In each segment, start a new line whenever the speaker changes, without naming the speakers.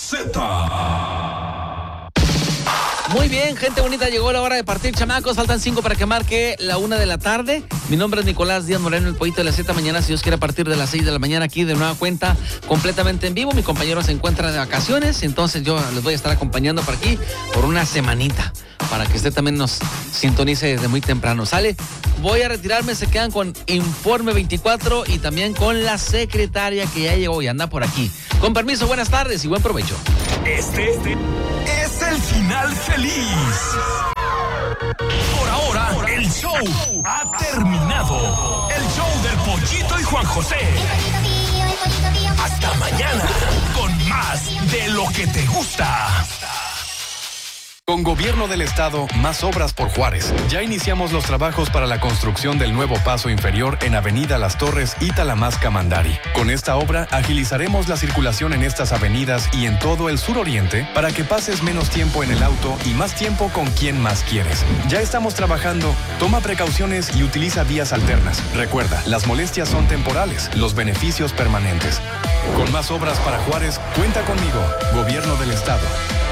Muy bien, gente bonita, llegó la hora de partir, chamacos. Faltan 5 para que marque la 1 de la tarde. Mi nombre es Nicolás Díaz Moreno, el pollito de la Z. Mañana, si Dios quiere, a partir de las 6 de la mañana, aquí de nueva cuenta, completamente en vivo. Mi compañero se encuentra de vacaciones, entonces yo les voy a estar acompañando por aquí por una semanita, para que usted también nos sintonice desde muy temprano. ¿Sale? Voy a retirarme, se quedan con Informe 24 y también con la secretaria que ya llegó y anda por aquí. Con permiso, buenas tardes y buen provecho.
Este es el final feliz. Por ahora, el show ha terminado. El show del Pollito y Juan José. Hasta mañana con más de lo que te gusta.
Con Gobierno del Estado, más obras por Juárez. Ya iniciamos los trabajos para la construcción del nuevo paso inferior en Avenida Las Torres y Talamasca-Mandari. Con esta obra, agilizaremos la circulación en estas avenidas y en todo el suroriente para que pases menos tiempo en el auto y más tiempo con quien más quieres. Ya estamos trabajando. Toma precauciones y utiliza vías alternas. Recuerda, las molestias son temporales, los beneficios permanentes. Con más obras para Juárez, cuenta conmigo. Gobierno del Estado.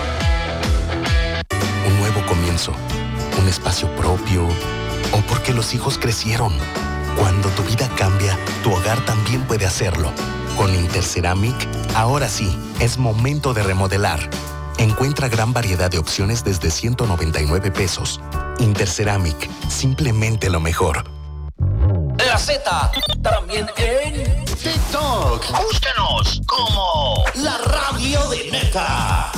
Un nuevo comienzo, un espacio propio, o porque los hijos crecieron. Cuando tu vida cambia, tu hogar también puede hacerlo. Con Interceramic, ahora sí, es momento de remodelar. Encuentra gran variedad de opciones desde 199 pesos. Interceramic, simplemente lo mejor.
La Z, también en
TikTok. Búsquenos como La Radio de Meta.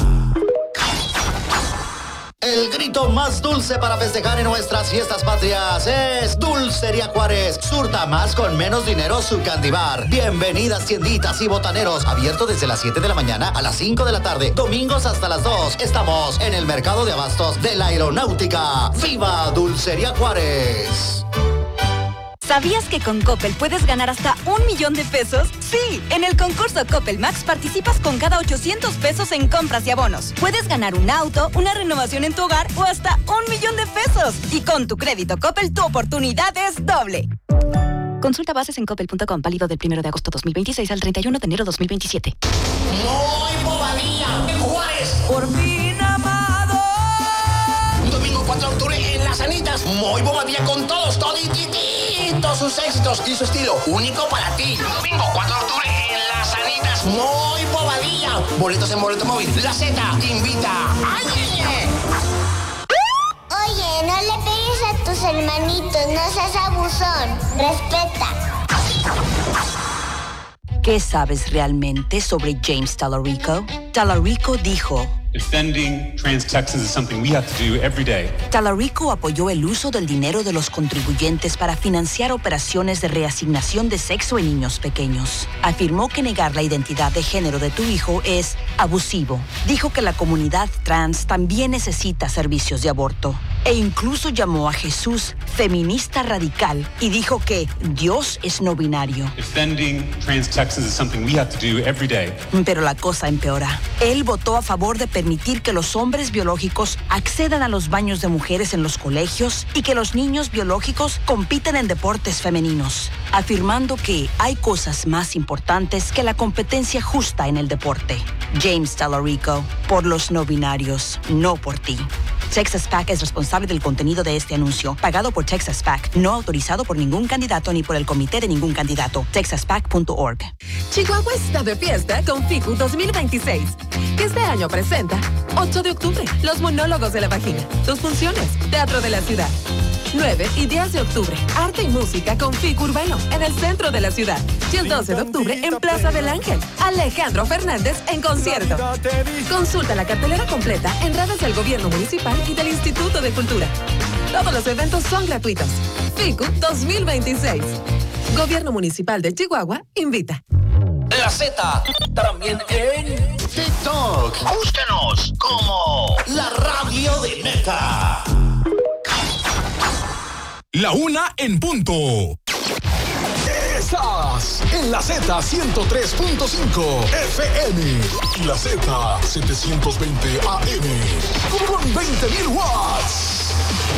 El grito más dulce para festejar en nuestras fiestas patrias es Dulcería Juárez. Surta más con menos dinero su Candy Bar. Bienvenidas tienditas y botaneros. Abierto desde las 7 de la mañana a las 5 de la tarde. Domingos hasta las 2. Estamos en el mercado de abastos de la Aeronáutica. ¡Viva Dulcería Juárez!
¿Sabías que con Coppel puedes ganar hasta 1 millón de pesos? Sí, en el concurso Coppel Max participas con cada 800 pesos en compras y abonos. Puedes ganar un auto, una renovación en tu hogar o hasta 1 millón de pesos. Y con tu crédito Coppel, tu oportunidad es doble. Consulta bases en coppel.com, válido del 1 de agosto 2026 al 31 de enero 2027.
¡Muy bobadilla! ¡En Juárez!
Por fin, amado.
Domingo 4 de octubre en Las Sanitas. Muy bobadilla con todos sus éxitos y su estilo único para ti. Domingo 4 de octubre en Las Sanitas. Muy bobadilla. Boletos en Boleto Móvil. La Z invita. ¡Ay,
Oye, no le pegues a tus hermanitos, no seas abusón. Respeta.
¿Qué sabes realmente sobre James Talarico? Talarico dijo:
Defending trans Texans is something we have to do every day.
Talarico apoyó el uso del dinero de los contribuyentes para financiar operaciones de reasignación de sexo en niños pequeños. Afirmó que negar la identidad de género de tu hijo es abusivo. Dijo que la comunidad trans también necesita servicios de aborto. E incluso llamó a Jesús feminista radical y dijo que Dios es no binario.
Defending trans Texans is something we have to do every day.
Pero la cosa empeora. Él votó a favor de permitir que los hombres biológicos accedan a los baños de mujeres en los colegios y que los niños biológicos compitan en deportes femeninos, afirmando que hay cosas más importantes que la competencia justa en el deporte. James Talarico, por los no binarios, no por ti. Texas PAC es responsable del contenido de este anuncio, pagado por Texas PAC, no autorizado por ningún candidato ni por el comité de ningún candidato. TexasPAC.org.
Chihuahua está de fiesta con FICU 2026, que este año presenta 8 de octubre, los monólogos de la vagina, 2 funciones, Teatro de la Ciudad. 9 y 10 de octubre, arte y música con FICU Urbano, en el centro de la ciudad. Y el 12 de octubre, en Plaza del Ángel, Alejandro Fernández en concierto. Consulta la cartelera completa en redes del Gobierno Municipal y del Instituto de Cultura. Todos los eventos son gratuitos. FICU 2026. Gobierno Municipal de Chihuahua invita.
La Z, también en
TikTok. Búsquenos como La Radio de Meta.
La 1 en punto. Estás en la Z 103.5 FM y la Z 720 AM con 20.000 watts.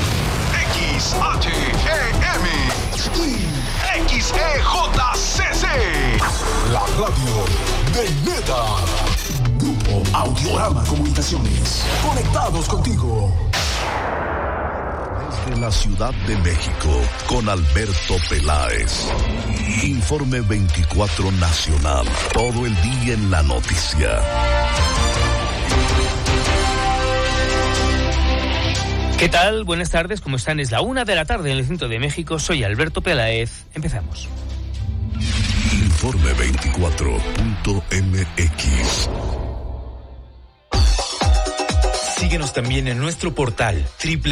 XHEM y XEJCC. La radio de Meta. Grupo
Audiorama Comunicaciones. Conectados contigo.
Desde la Ciudad de México, con Alberto Peláez. Informe 24 Nacional. Todo el día en la noticia.
¿Qué tal? Buenas tardes, ¿cómo están? Es la 1 de la tarde en el centro de México. Soy Alberto Peláez. Empezamos.
Informe 24.mx.
Síguenos también en nuestro portal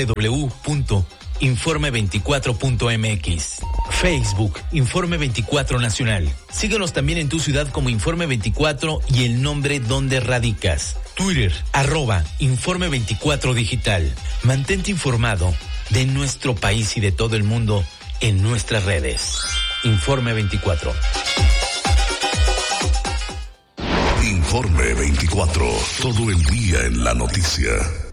www.informe24.mx. Facebook, Informe 24 Nacional. Síguenos también en tu ciudad como Informe 24 y el nombre donde radicas. Twitter, @Informe 24 Digital. Mantente informado de nuestro país y de todo el mundo en nuestras redes. Informe 24.
Informe 24. Todo el día en la noticia.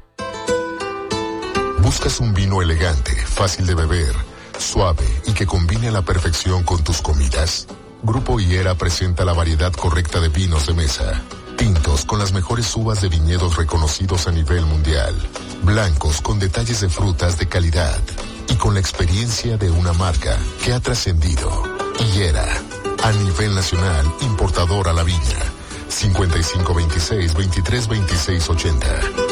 ¿Buscas un vino elegante, fácil de beber, suave y que combine a la perfección con tus comidas? Grupo Higuera presenta la variedad correcta de vinos de mesa. Tintos con las mejores uvas de viñedos reconocidos a nivel mundial. Blancos con detalles de frutas de calidad. Y con la experiencia de una marca que ha trascendido. Higuera, a nivel nacional, importador a la viña. 5526-232680.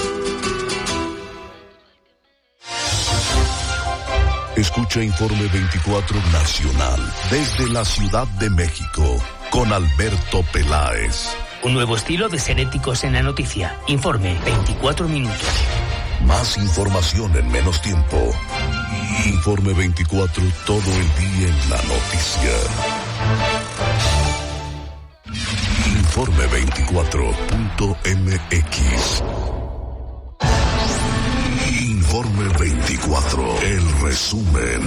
Escucha Informe 24 Nacional desde la Ciudad de México con Alberto Peláez.
Un nuevo estilo de ser éticos en la noticia. Informe 24 minutos.
Más información en menos tiempo. Informe 24, todo el día en la noticia. Informe 24.mx. Informe 24, el resumen.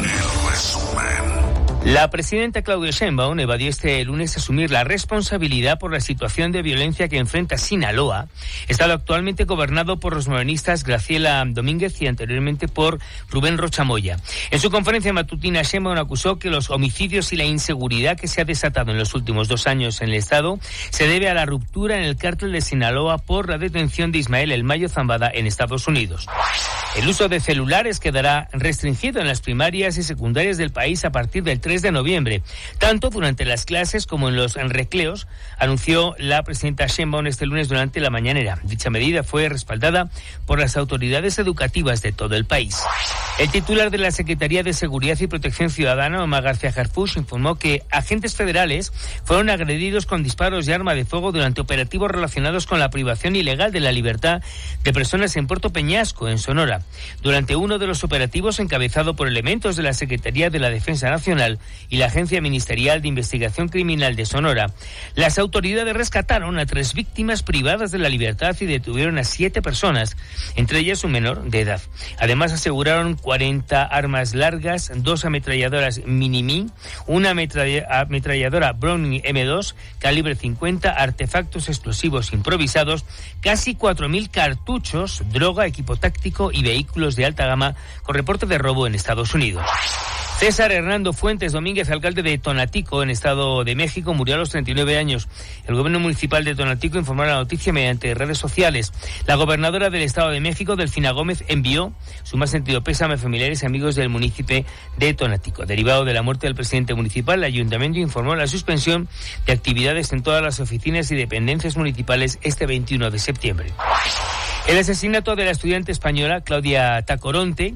La presidenta Claudia Sheinbaum evadió este lunes asumir la responsabilidad por la situación de violencia que enfrenta Sinaloa, estado actualmente gobernado por los morenistas Graciela Domínguez y anteriormente por Rubén Rocha Moya. En su conferencia matutina, Sheinbaum acusó que los homicidios y la inseguridad que se ha desatado en los últimos 2 años en el estado se debe a la ruptura en el cártel de Sinaloa por la detención de Ismael El Mayo Zambada en Estados Unidos. El uso de celulares quedará restringido en las primarias y secundarias del país a partir del 3 de noviembre, tanto durante las clases como en los recreos, anunció la presidenta Sheinbaum este lunes durante la mañanera. Dicha medida fue respaldada por las autoridades educativas de todo el país. El titular de la Secretaría de Seguridad y Protección Ciudadana, Omar García Harfuch, informó que agentes federales fueron agredidos con disparos de arma de fuego durante operativos relacionados con la privación ilegal de la libertad de personas en Puerto Peñasco, en Sonora. Durante uno de los operativos encabezado por elementos de la Secretaría de la Defensa Nacional y la Agencia Ministerial de Investigación Criminal de Sonora, las autoridades rescataron a 3 víctimas privadas de la libertad y detuvieron a 7 personas, entre ellas un menor de edad. Además aseguraron 40 armas largas, 2 ametralladoras Mini-Me, una ametralladora Browning M2, calibre 50, artefactos explosivos improvisados, casi 4.000 cartuchos, droga, equipo táctico y vehículos de alta gama con reporte de robo en Estados Unidos. César Hernando Fuentes Domínguez, alcalde de Tonatico, en Estado de México, murió a los 39 años. El gobierno municipal de Tonatico informó la noticia mediante redes sociales. La gobernadora del Estado de México, Delfina Gómez, envió su más sentido pésame a familiares y amigos del municipio de Tonatico. Derivado de la muerte del presidente municipal, el ayuntamiento informó la suspensión de actividades en todas las oficinas y dependencias municipales este 21 de septiembre. El asesinato de la estudiante española Claudia Tacoronte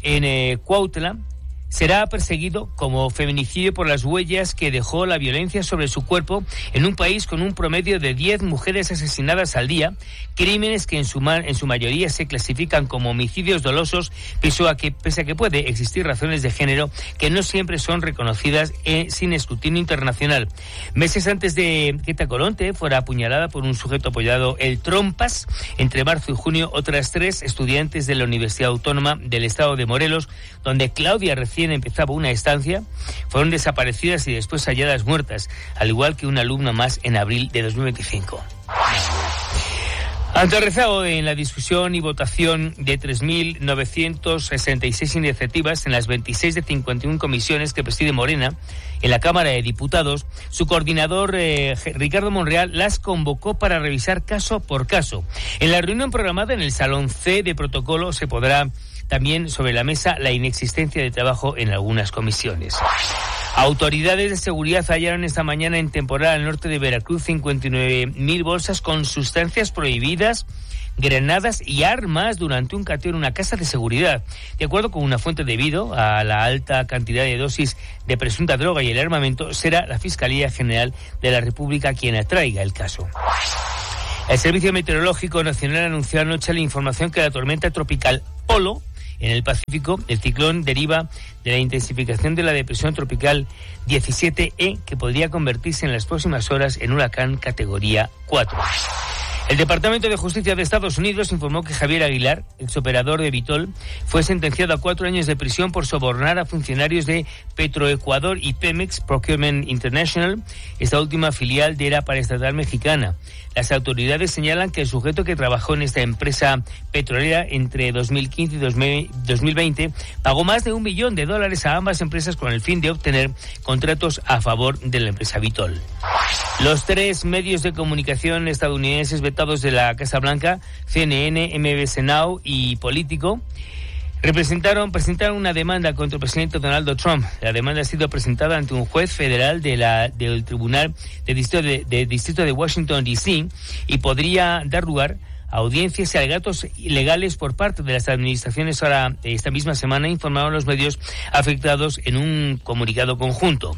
en Cuautla será perseguido como feminicidio por las huellas que dejó la violencia sobre su cuerpo en un país con un promedio de 10 mujeres asesinadas al día, crímenes que en su mayoría se clasifican como homicidios dolosos, pese a que puede existir razones de género que no siempre son reconocidas sin escrutinio internacional. Meses antes de que Tacoronte fuera apuñalada por un sujeto apoyado el Trompas, entre marzo y junio, otras 3 estudiantes de la Universidad Autónoma del Estado de Morelos, donde Claudia recién empezaba una estancia, fueron desaparecidas y después halladas muertas, al igual que una alumna más en abril de 2025. Ante el rezago en la discusión y votación de 3.966 iniciativas en las 26 de 51 comisiones que preside Morena en la Cámara de Diputados, su coordinador Ricardo Monreal las convocó para revisar caso por caso. En la reunión programada en el Salón C de Protocolo se podrá también sobre la mesa la inexistencia de trabajo en algunas comisiones. Autoridades de seguridad hallaron esta mañana en temporada al norte de Veracruz 59.000 bolsas con sustancias prohibidas, granadas y armas durante un cateo en una casa de seguridad. De acuerdo con una fuente, debido a la alta cantidad de dosis de presunta droga y el armamento, será la Fiscalía General de la República quien atraiga el caso. El Servicio Meteorológico Nacional anunció anoche la información que la tormenta tropical Polo en el Pacífico, el ciclón deriva de la intensificación de la depresión tropical 17E, que podría convertirse en las próximas horas en huracán categoría 4. El Departamento de Justicia de Estados Unidos informó que Javier Aguilar, exoperador de Vitol, fue sentenciado a 4 años de prisión por sobornar a funcionarios de Petroecuador y Pemex Procurement International, esta última filial de la paraestatal mexicana. Las autoridades señalan que el sujeto que trabajó en esta empresa petrolera entre 2015 y 2020 pagó más de $1 millón a ambas empresas con el fin de obtener contratos a favor de la empresa Vitol. Los 3 medios de comunicación estadounidenses vetados de la Casa Blanca, CNN, MBC Now y Político, presentaron una demanda contra el presidente Donald Trump. La demanda ha sido presentada ante un juez federal del Tribunal de Distrito de Washington, D.C. y podría dar lugar a audiencias y alegatos ilegales por parte de las administraciones. Ahora, esta misma semana, informaron los medios afectados en un comunicado conjunto.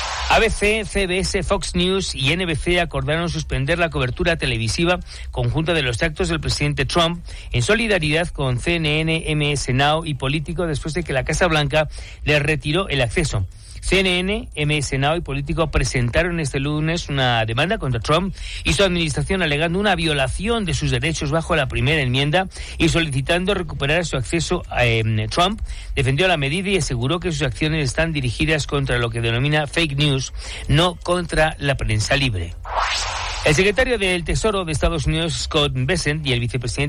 ABC, CBS, Fox News y NBC acordaron suspender la cobertura televisiva conjunta de los actos del presidente Trump en solidaridad con CNN, MS Now y Político después de que la Casa Blanca les retiró el acceso. CNN, MS Now y Político presentaron este lunes una demanda contra Trump y su administración alegando una violación de sus derechos bajo la primera enmienda y solicitando recuperar su acceso a Trump. Defendió la medida y aseguró que sus acciones están dirigidas contra lo que denomina fake news, no contra la prensa libre. El secretario del Tesoro de Estados Unidos, Scott Bessent, y el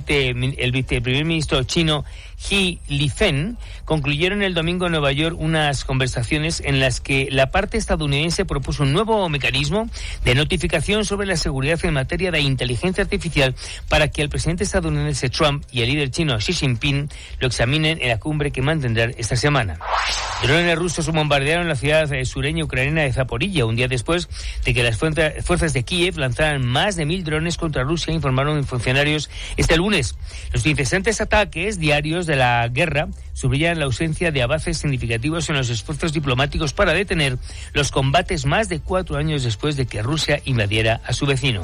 viceprimer ministro chino, He Lifeng, concluyeron el domingo en Nueva York unas conversaciones en las que la parte estadounidense propuso un nuevo mecanismo de notificación sobre la seguridad en materia de inteligencia artificial para que el presidente estadounidense Trump y el líder chino Xi Jinping lo examinen en la cumbre que mantendrán esta semana. Drones rusos bombardearon la ciudad sureña ucraniana de Zaporilla un día después de que las fuerzas de Kiev lanzaran más de 1.000 drones contra Rusia, informaron funcionarios este lunes. Los incesantes ataques diarios de la guerra subrayan la ausencia de avances significativos en los esfuerzos diplomáticos para detener los combates más de 4 años después de que Rusia invadiera a su vecino.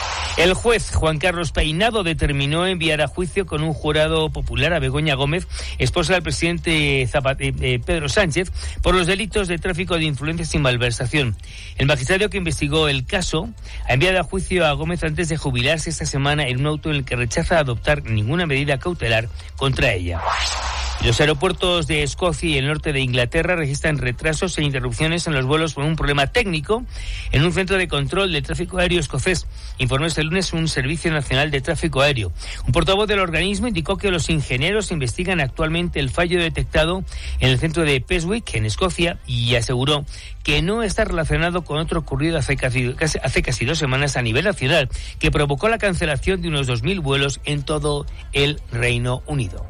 El juez Juan Carlos Peinado determinó enviar a juicio con un jurado popular a Begoña Gómez, esposa del presidente Pedro Sánchez, por los delitos de tráfico de influencias y malversación. El magistrado que investigó el caso ha enviado a juicio a Gómez antes de jubilarse esta semana en un auto en el que rechaza adoptar ninguna medida cautelar contra ella. Los aeropuertos de Escocia y el norte de Inglaterra registran retrasos e interrupciones en los vuelos por un problema técnico en un centro de control del tráfico aéreo escocés, informó este lunes un Servicio Nacional de Tráfico Aéreo. Un portavoz del organismo indicó que los ingenieros investigan actualmente el fallo detectado en el centro de Peswick, en Escocia, y aseguró que no está relacionado con otro ocurrido hace casi 2 semanas a nivel nacional, que provocó la cancelación de unos 2.000 vuelos en todo el Reino Unido.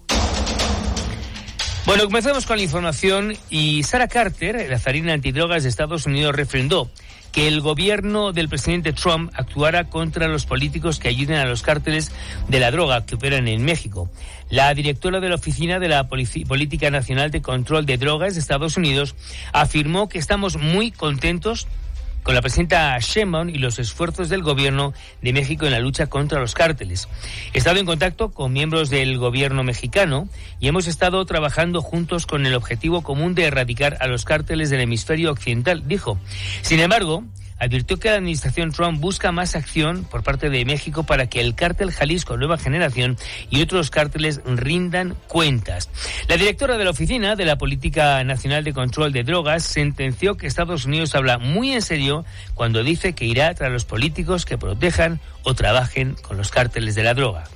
Bueno, comenzamos con la información y Sarah Carter, la zarina antidrogas de Estados Unidos, refrendó que el gobierno del presidente Trump actuara contra los políticos que ayuden a los cárteles de la droga que operan en México. La directora de la Oficina de la Política Nacional de Control de Drogas de Estados Unidos afirmó que estamos muy contentos con la presidenta Sheinbaum y los esfuerzos del gobierno de México en la lucha contra los cárteles. He estado en contacto con miembros del gobierno mexicano y hemos estado trabajando juntos con el objetivo común de erradicar a los cárteles del hemisferio occidental, dijo. Sin embargo, advirtió que la administración Trump busca más acción por parte de México para que el cártel Jalisco Nueva Generación y otros cárteles rindan cuentas. La directora de la Oficina de la Política Nacional de Control de Drogas sentenció que Estados Unidos habla muy en serio cuando dice que irá tras los políticos que protejan o trabajen con los cárteles de la droga.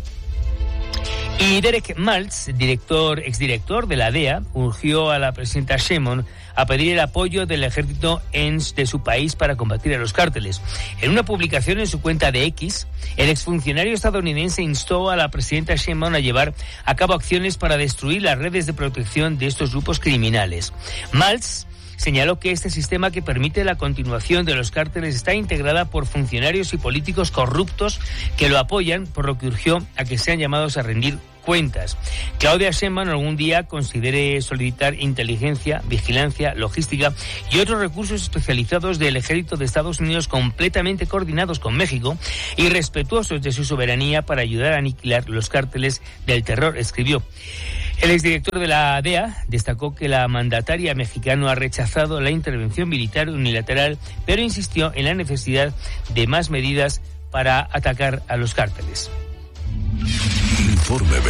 Y Derek Maltz, exdirector de la DEA, urgió a la presidenta Sheinbaum a pedir el apoyo del ejército de su país para combatir a los cárteles. En una publicación en su cuenta de X, el exfuncionario estadounidense instó a la presidenta Sheinbaum a llevar a cabo acciones para destruir las redes de protección de estos grupos criminales. Maltz señaló que este sistema que permite la continuación de los cárteles está integrada por funcionarios y políticos corruptos que lo apoyan, por lo que urgió a que sean llamados a rendir cuentas. Claudia Sheinbaum algún día considere solicitar inteligencia, vigilancia, logística y otros recursos especializados del ejército de Estados Unidos completamente coordinados con México y respetuosos de su soberanía para ayudar a aniquilar los cárteles del terror, escribió. El exdirector de la DEA destacó que la mandataria mexicana ha rechazado la intervención militar unilateral, pero insistió en la necesidad de más medidas para atacar a los cárteles.
Informe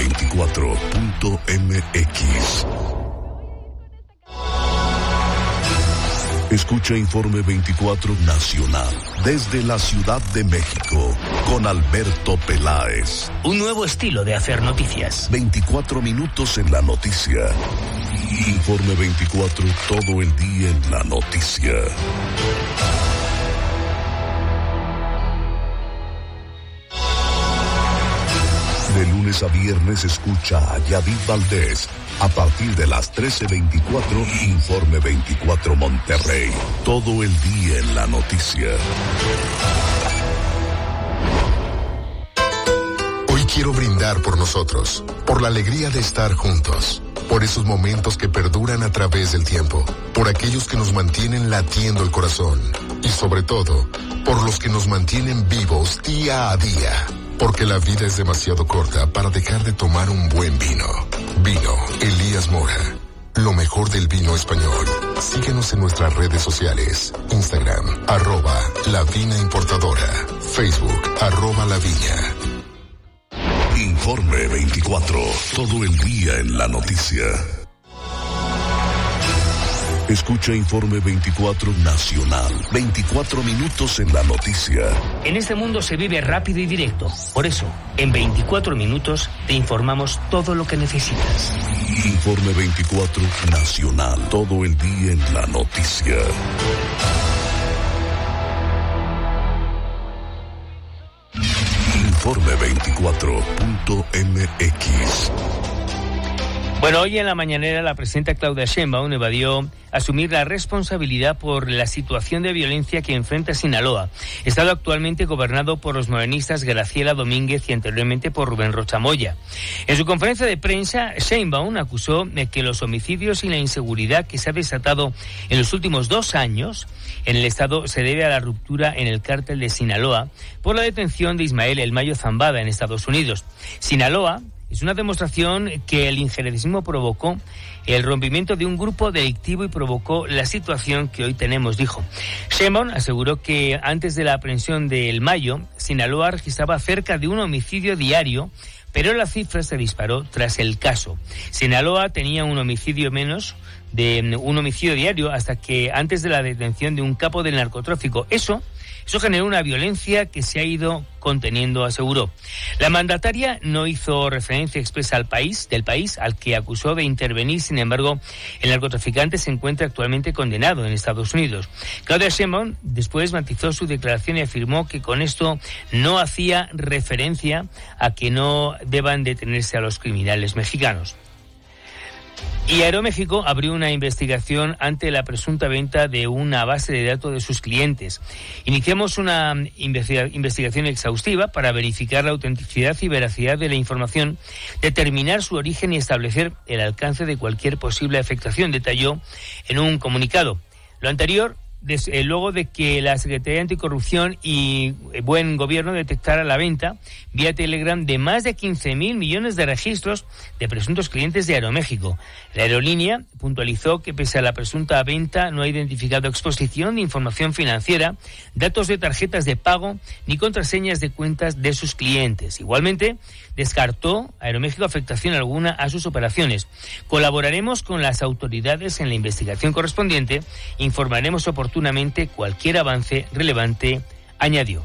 24.mx. Escucha Informe 24 Nacional desde la Ciudad de México con Alberto Peláez.
Un nuevo estilo de hacer noticias.
24 minutos en la noticia. Informe 24, todo el día en la noticia. De lunes a viernes escucha a Yadid Valdés. A partir de las 13:24, Informe 24 Monterrey. Todo el día en la noticia.
Hoy quiero brindar por nosotros, por la alegría de estar juntos, por esos momentos que perduran a través del tiempo, por aquellos que nos mantienen latiendo el corazón y sobre todo, por los que nos mantienen vivos día a día. Porque la vida es demasiado corta para dejar de tomar un buen vino. Vino Elías Mora. Lo mejor del vino español. Síguenos en nuestras redes sociales. Instagram, @La Vina Importadora. Facebook, @La Viña.
Informe 24. Todo el día en la noticia. Escucha Informe 24 Nacional. 24 minutos en la noticia.
En este mundo se vive rápido y directo. Por eso, en 24 minutos te informamos todo lo que necesitas.
Informe 24 Nacional. Todo el día en la noticia. Informe 24.mx.
Bueno, hoy en la mañanera la presidenta Claudia Sheinbaum evadió asumir la responsabilidad por la situación de violencia que enfrenta Sinaloa, estado actualmente gobernado por los morenistas Graciela Domínguez y anteriormente por Rubén Rocha Moya. En su conferencia de prensa, Sheinbaum acusó de que los homicidios y la inseguridad que se ha desatado en los últimos 2 años en el estado se debe a la ruptura en el cártel de Sinaloa por la detención de Ismael El Mayo Zambada en Estados Unidos. Sinaloa es una demostración que el injerencismo provocó el rompimiento de un grupo delictivo y provocó la situación que hoy tenemos, dijo. Sheinbaum aseguró que antes de la aprehensión de El Mayo, Sinaloa registraba cerca de un homicidio diario, pero la cifra se disparó tras el caso. Sinaloa tenía un homicidio diario hasta que antes de la detención de un capo del narcotráfico. Eso generó una violencia que se ha ido conteniendo, aseguró. La mandataria no hizo referencia expresa del país al que acusó de intervenir. Sin embargo, el narcotraficante se encuentra actualmente condenado en Estados Unidos. Claudia Sheinbaum después matizó su declaración y afirmó que con esto no hacía referencia a que no deban detenerse a los criminales mexicanos. Y Aeroméxico abrió una investigación ante la presunta venta de una base de datos de sus clientes. Iniciamos una investigación exhaustiva para verificar la autenticidad y veracidad de la información, determinar su origen y establecer el alcance de cualquier posible afectación, detalló en un comunicado. Lo anterior luego de que la Secretaría de Anticorrupción y Buen Gobierno detectara la venta vía Telegram de más de 15.000 millones de registros de presuntos clientes de Aeroméxico. La aerolínea puntualizó que pese a la presunta venta no ha identificado exposición de información financiera, datos de tarjetas de pago ni contraseñas de cuentas de sus clientes. Igualmente, descartó Aeroméxico afectación alguna a sus operaciones. Colaboraremos con las autoridades en la investigación correspondiente, informaremos oportunamente cualquier avance relevante, añadió.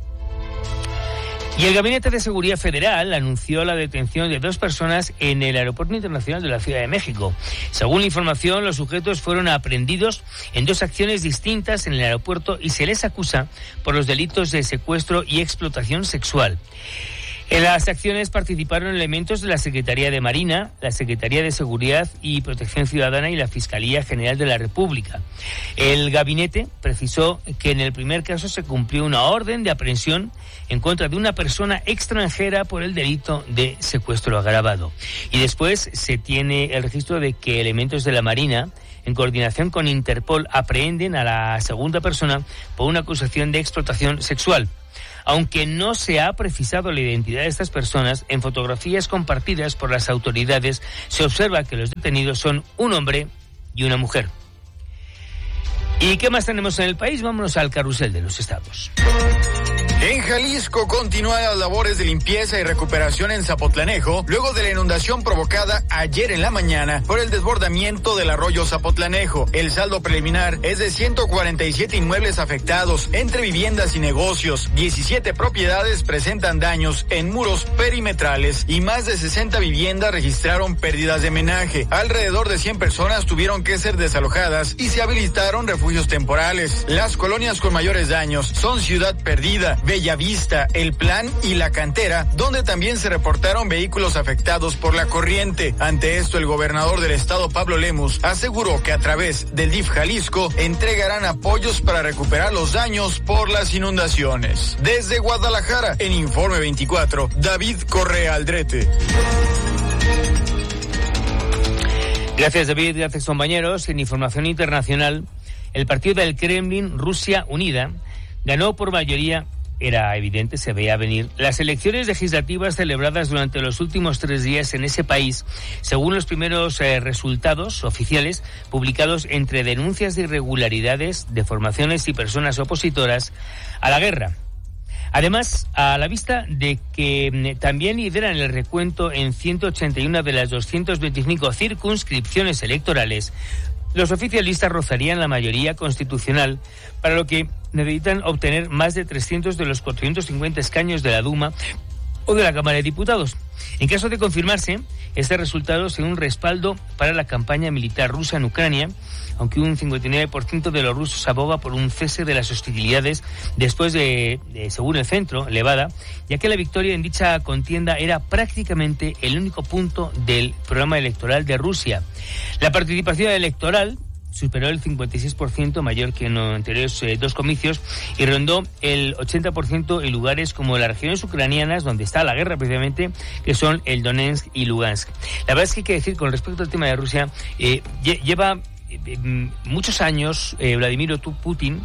Y el Gabinete de Seguridad Federal anunció la detención de 2 personas en el Aeropuerto Internacional de la Ciudad de México. Según la información, los sujetos fueron aprehendidos en 2 acciones distintas en el aeropuerto y se les acusa por los delitos de secuestro y explotación sexual. En las acciones participaron elementos de la Secretaría de Marina, la Secretaría de Seguridad y Protección Ciudadana y la Fiscalía General de la República. El gabinete precisó que en el primer caso se cumplió una orden de aprehensión en contra de una persona extranjera por el delito de secuestro agravado. Y después se tiene el registro de que elementos de la Marina, en coordinación con Interpol, aprehenden a la segunda persona por una acusación de explotación sexual. Aunque no se ha precisado la identidad de estas personas, en fotografías compartidas por las autoridades se observa que los detenidos son un hombre y una mujer. ¿Y qué más tenemos en el país? Vámonos al carrusel de los estados.
En Jalisco continúan las labores de limpieza y recuperación en Zapotlanejo, luego de la inundación provocada ayer en la mañana por el desbordamiento del arroyo Zapotlanejo. El saldo preliminar es de 147 inmuebles afectados, entre viviendas y negocios. 17 propiedades presentan daños en muros perimetrales y más de 60 viviendas registraron pérdidas de menaje. Alrededor de 100 personas tuvieron que ser desalojadas y se habilitaron refugios temporales. Las colonias con mayores daños son Ciudad Perdida, Bellavista, El Plan y La Cantera, donde también se reportaron vehículos afectados por la corriente. Ante esto, el gobernador del estado, Pablo Lemus, aseguró que a través del DIF Jalisco entregarán apoyos para recuperar los daños por las inundaciones. Desde Guadalajara, en Informe 24, David Correa Aldrete.
Gracias, David. Gracias, compañeros. En información internacional, el partido del Kremlin, Rusia Unida, ganó por mayoría. Era evidente, se veía venir, las elecciones legislativas celebradas durante los últimos 3 días en ese país, según los primeros resultados oficiales publicados entre denuncias de irregularidades, deformaciones y personas opositoras a la guerra. Además, a la vista de que también lideran el recuento en 181 de las 225 circunscripciones electorales, los oficialistas rozarían la mayoría constitucional, para lo que necesitan obtener más de 300 de los 450 escaños de la Duma o de la Cámara de Diputados. En caso de confirmarse, este resultado será un respaldo para la campaña militar rusa en Ucrania, aunque un 59% de los rusos aboga por un cese de las hostilidades después de, según el Centro, Levada, ya que la victoria en dicha contienda era prácticamente el único punto del programa electoral de Rusia. La participación electoral superó el 56%, mayor que en los anteriores 2 comicios, y rondó el 80% en lugares como las regiones ucranianas, donde está la guerra precisamente, que son el Donetsk y Lugansk. La verdad es que hay que decir, con respecto al tema de Rusia, lleva muchos años Vladimir Putin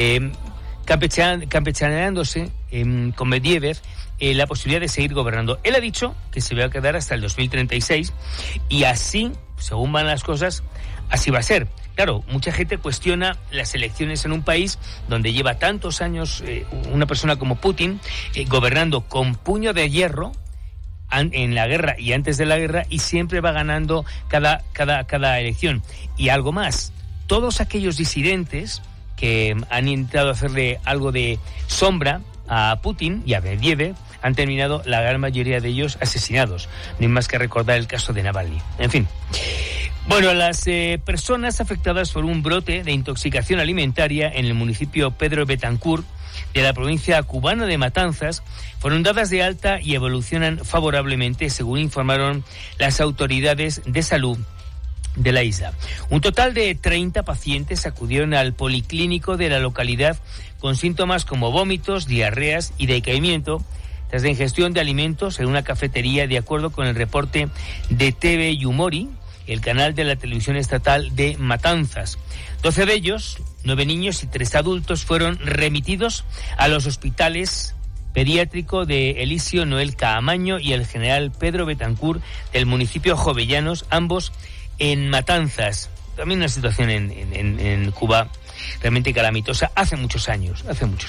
campechaneándose con Medvedev la posibilidad de seguir gobernando. Él ha dicho que se va a quedar hasta el 2036 y así, según van las cosas, así va a ser. Claro, mucha gente cuestiona las elecciones en un país donde lleva tantos años una persona como Putin gobernando con puño de hierro en la guerra y antes de la guerra, y siempre va ganando cada elección. Y algo más, todos aquellos disidentes que han intentado hacerle algo de sombra a Putin y a Medvedev han terminado, la gran mayoría de ellos, asesinados. No hay más que recordar el caso de Navalny. En fin. Bueno, las personas afectadas por un brote de intoxicación alimentaria en el municipio Pedro Betancur de la provincia cubana de Matanzas fueron dadas de alta y evolucionan favorablemente, según informaron las autoridades de salud de la isla. Un total de 30 pacientes acudieron al policlínico de la localidad con síntomas como vómitos, diarreas y decaimiento tras la ingestión de alimentos en una cafetería, de acuerdo con el reporte de TV Yumori, el canal de la televisión estatal de Matanzas. 12 de ellos, 9 niños y 3 adultos, fueron remitidos a los hospitales pediátrico de Elisio Noel Caamaño y el General Pedro Betancur del municipio Jovellanos, ambos en Matanzas. También una situación en Cuba realmente calamitosa hace muchos años.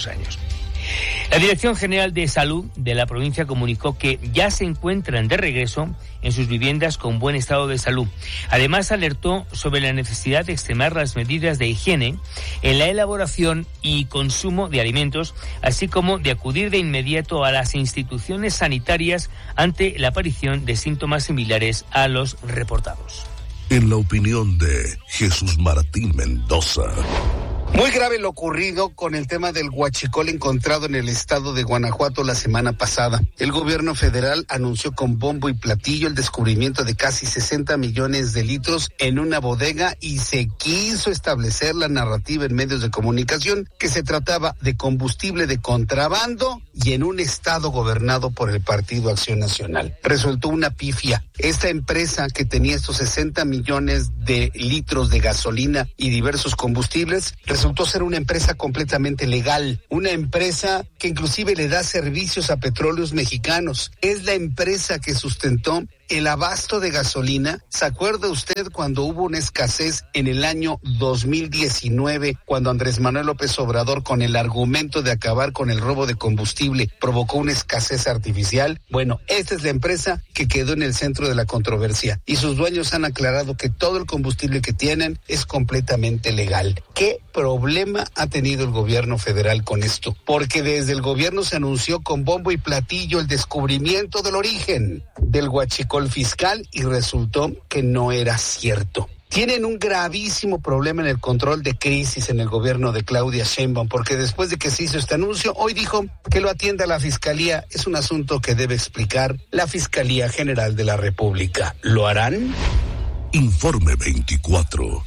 La Dirección General de Salud de la provincia comunicó que ya se encuentran de regreso en sus viviendas con buen estado de salud. Además, alertó sobre la necesidad de extremar las medidas de higiene en la elaboración y consumo de alimentos, así como de acudir de inmediato a las instituciones sanitarias ante la aparición de síntomas similares a los reportados.
En la opinión de Jesús Martín Mendoza.
Muy grave lo ocurrido con el tema del huachicol encontrado en el estado de Guanajuato la semana pasada. El gobierno federal anunció con bombo y platillo el descubrimiento de casi 60 millones de litros en una bodega y se quiso establecer la narrativa en medios de comunicación que se trataba de combustible de contrabando y en un estado gobernado por el Partido Acción Nacional. Resultó una pifia. Esta empresa que tenía estos 60 millones de litros de gasolina y diversos combustibles resultó ser una empresa completamente legal, una empresa que inclusive le da servicios a petróleos mexicanos. Es la empresa que sustentó el abasto de gasolina. ¿Se acuerda usted cuando hubo una escasez en el año 2019, cuando Andrés Manuel López Obrador, con el argumento de acabar con el robo de combustible, provocó una escasez artificial? Bueno, esta es la empresa que quedó en el centro de la controversia y sus dueños han aclarado que todo el combustible que tienen es completamente legal. ¿Qué problema ha tenido el gobierno federal con esto? Porque desde el gobierno se anunció con bombo y platillo el descubrimiento del origen del huachicol fiscal y resultó que no era cierto. Tienen un gravísimo problema en el control de crisis en el gobierno de Claudia Sheinbaum, porque después de que se hizo este anuncio, hoy dijo que lo atienda la Fiscalía. Es un asunto que debe explicar la Fiscalía General de la República. ¿Lo harán?
Informe 24.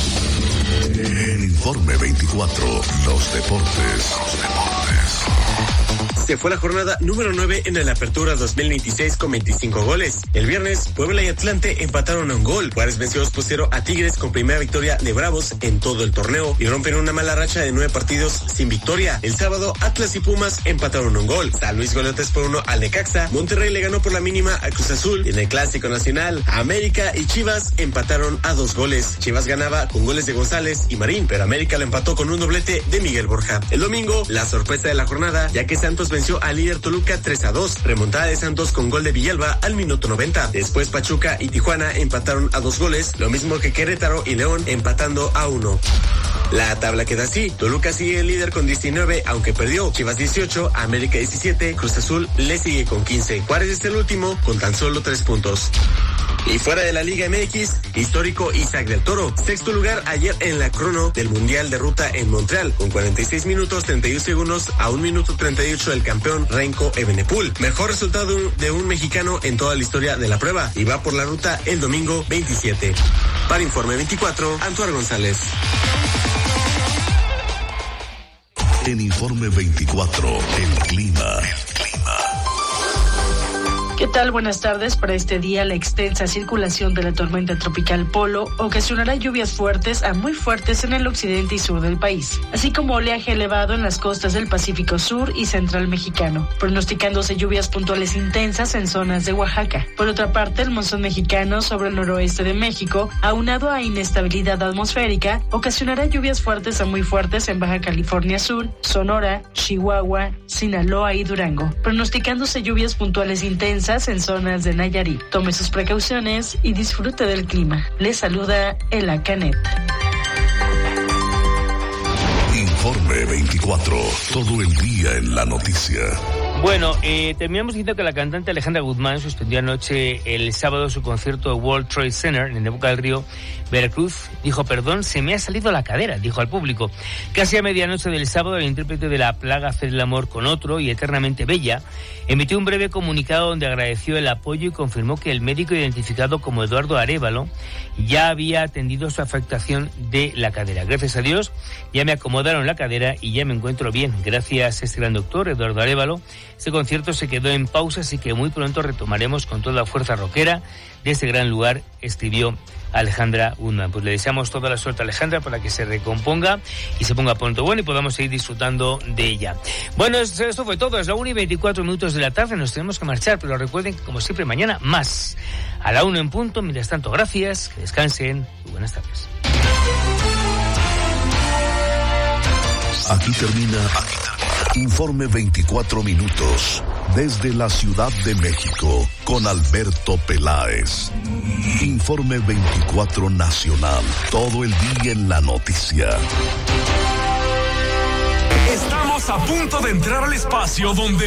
En Informe 24, los deportes.
Se fue la jornada número 9 en el Apertura 2026 con 25 goles. El viernes, Puebla y Atlante empataron a un gol. Juárez venció 2-0 a Tigres con primera victoria de Bravos en todo el torneo y rompen una mala racha de 9 partidos sin victoria. El sábado, Atlas y Pumas empataron a un gol. San Luis goleó 3-1 al Necaxa. Monterrey le ganó por la mínima a Cruz Azul. En el Clásico Nacional, América y Chivas empataron a 2 goles. Chivas ganaba con goles de González y Marín, pero América lo empató con un doblete de Miguel Borja. El domingo, la sorpresa de la jornada, ya que Santos venció al líder Toluca 3-2. Remontada de Santos con gol de Villalba al minuto 90. Después Pachuca y Tijuana empataron a 2 goles, lo mismo que Querétaro y León empatando a 1. La tabla queda así. Toluca sigue el líder con 19, aunque perdió. Chivas 18, América 17, Cruz Azul le sigue con 15. Juárez es el último con tan solo 3 puntos. Y fuera de la Liga MX, histórico Isaac del Toro, sexto lugar ayer en la crono del Mundial de Ruta en Montreal, con 46 minutos 31 segundos a 1 minuto 38 del campeón Renko Evenepoel. Mejor resultado de un mexicano en toda la historia de la prueba, y va por la ruta el domingo 27. Para Informe 24, Antuar González.
En Informe 24, el clima.
¿Qué tal? Buenas tardes. Para este día, la extensa circulación de la tormenta tropical Polo ocasionará lluvias fuertes a muy fuertes en el occidente y sur del país, así como oleaje elevado en las costas del Pacífico Sur y Central mexicano, pronosticándose lluvias puntuales intensas en zonas de Oaxaca. Por otra parte, el monzón mexicano sobre el noroeste de México, aunado a inestabilidad atmosférica, ocasionará lluvias fuertes a muy fuertes en Baja California Sur, Sonora, Chihuahua, Sinaloa y Durango, pronosticándose lluvias puntuales intensas en zonas de Nayarit. Tome sus precauciones y disfrute del clima. Les saluda Ela Canet.
Informe 24, todo el día en la noticia.
Bueno, terminamos diciendo que la cantante Alejandra Guzmán suspendió anoche el sábado su concierto de World Trade Center en Boca del Río, Veracruz. Dijo, perdón, se me ha salido la cadera, dijo al público. Casi a medianoche del sábado, el intérprete de La Plaga hace el amor con otro y Eternamente Bella emitió un breve comunicado donde agradeció el apoyo y confirmó que el médico identificado como Eduardo Arévalo ya había atendido su afectación de la cadera. Gracias a Dios, ya me acomodaron la cadera y ya me encuentro bien. Gracias a este gran doctor, Eduardo Arévalo. Este concierto se quedó en pausa, así que muy pronto retomaremos con toda la fuerza rockera de este gran lugar, escribió Alejandra Guzmán. Pues le deseamos toda la suerte a Alejandra para que se recomponga y se ponga pronto bueno y podamos seguir disfrutando de ella. Bueno, esto fue todo. Es la 1:24 de la tarde. Nos tenemos que marchar, pero recuerden que, como siempre, mañana más. A la 1 en punto. Mientras tanto, gracias, que descansen y buenas tardes.
Aquí termina Informe 24 minutos desde la Ciudad de México con Alberto Peláez. Informe 24 Nacional, todo el día en la noticia.
Estamos a punto de entrar al espacio donde